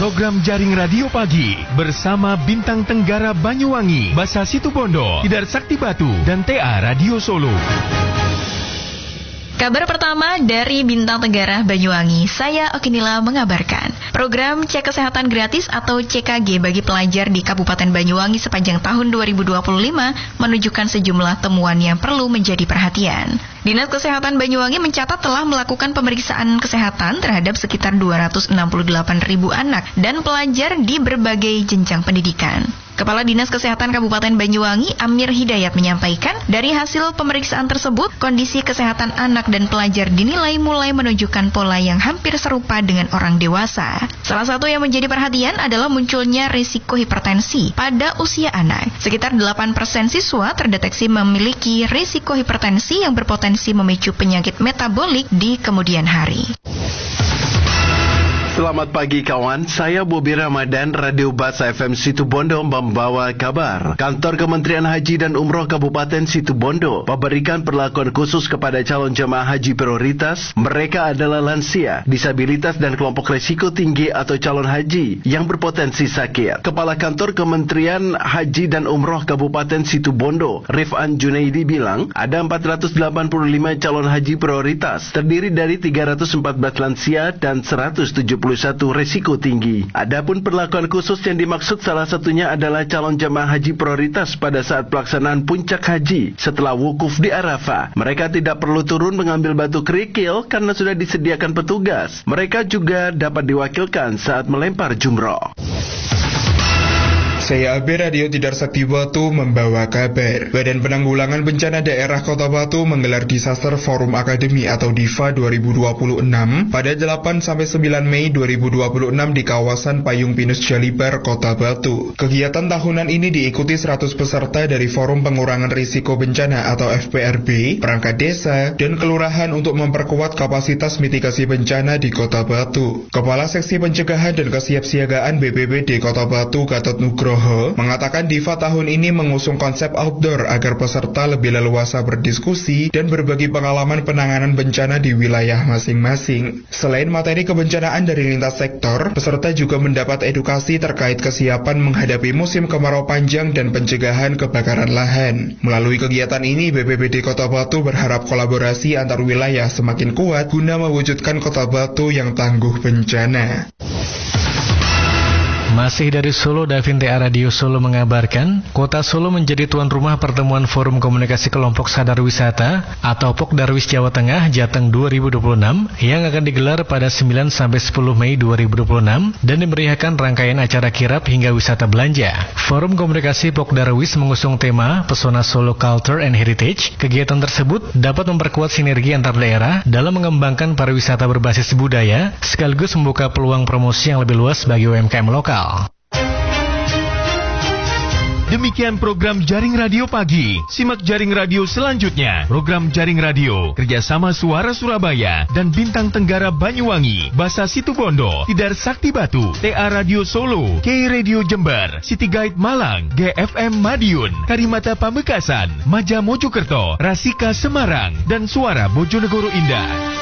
Program Jaring Radio Pagi bersama Bintang Tenggara Banyuwangi, Basa Situbondo, Tidar Sakti Batu, dan TA Radio Solo. Kabar pertama dari Bintang Tenggara Banyuwangi, saya Okinila mengabarkan. Program Cek Kesehatan Gratis atau CKG bagi pelajar di Kabupaten Banyuwangi sepanjang tahun 2025 menunjukkan sejumlah temuan yang perlu menjadi perhatian. Dinas Kesehatan Banyuwangi mencatat telah melakukan pemeriksaan kesehatan terhadap sekitar 268.000 anak dan pelajar di berbagai jenjang pendidikan. Kepala Dinas Kesehatan Kabupaten Banyuwangi, Amir Hidayat, menyampaikan dari hasil pemeriksaan tersebut, kondisi kesehatan anak dan pelajar dinilai mulai menunjukkan pola yang hampir serupa dengan orang dewasa. Salah satu yang menjadi perhatian adalah munculnya risiko hipertensi pada usia anak. Sekitar 8% siswa terdeteksi memiliki risiko hipertensi yang berpotensi memicu penyakit metabolik di kemudian hari. Selamat pagi kawan, saya Bobi Ramadan, Radio Basa FM Situbondo membawa kabar. Kantor Kementerian Haji dan Umroh Kabupaten Situbondo memberikan perlakuan khusus kepada calon jemaah haji prioritas. Mereka adalah lansia, disabilitas dan kelompok risiko tinggi atau calon haji yang berpotensi sakit. Kepala Kantor Kementerian Haji dan Umroh Kabupaten Situbondo, Rifan Junaidi, bilang ada 485 calon haji prioritas, terdiri dari 314 lansia dan 171 risiko tinggi. Adapun perlakuan khusus yang dimaksud salah satunya adalah calon jemaah haji prioritas pada saat pelaksanaan puncak haji setelah wukuf di Arafah. Mereka tidak perlu turun mengambil batu kerikil karena sudah disediakan petugas. Mereka juga dapat diwakilkan saat melempar jumroh. Saya AB Radio Tidar Sakti Batu membawa kabar. Badan Penanggulangan Bencana Daerah Kota Batu menggelar Disaster Forum Academy atau DIFA 2026 pada 8-9 Mei 2026 di kawasan Payung Pinus Jalibar, Kota Batu. Kegiatan tahunan ini diikuti 100 peserta dari Forum Pengurangan Risiko Bencana atau FPRB, perangkat desa, dan kelurahan untuk memperkuat kapasitas mitigasi bencana di Kota Batu. Kepala Seksi Pencegahan dan Kesiapsiagaan BPBD Kota Batu, Gatot Nugroho, mengatakan DIFA tahun ini mengusung konsep outdoor agar peserta lebih leluasa berdiskusi dan berbagi pengalaman penanganan bencana di wilayah masing-masing. Selain materi kebencanaan dari lintas sektor, peserta juga mendapat edukasi terkait kesiapan menghadapi musim kemarau panjang dan pencegahan kebakaran lahan. Melalui kegiatan ini, BPBD Kota Batu berharap kolaborasi antar wilayah semakin kuat guna mewujudkan Kota Batu yang tangguh bencana. Masih dari Solo, Davin TA Radio Solo mengabarkan, Kota Solo menjadi tuan rumah pertemuan Forum Komunikasi Kelompok Sadar Wisata atau Pokdarwis Jawa Tengah Jateng 2026 yang akan digelar pada 9-10 Mei 2026 dan dimeriahkan rangkaian acara kirap hingga wisata belanja. Forum Komunikasi Pokdarwis mengusung tema Pesona Solo Culture and Heritage. Kegiatan tersebut dapat memperkuat sinergi antar daerah dalam mengembangkan pariwisata berbasis budaya sekaligus membuka peluang promosi yang lebih luas bagi UMKM lokal. Demikian program Jaring Radio Pagi. Simak Jaring Radio selanjutnya. Program Jaring Radio kerjasama Suara Surabaya dan Bintang Tenggara Banyuwangi, Basa Situbondo, Tidar Sakti Batu, TA Radio Solo, K Radio Jember, City Guide Malang, GFM Madiun, Karimata Pamekasan, Maja Mojokerto, Rasika Semarang, dan Suara Bojonegoro Indah.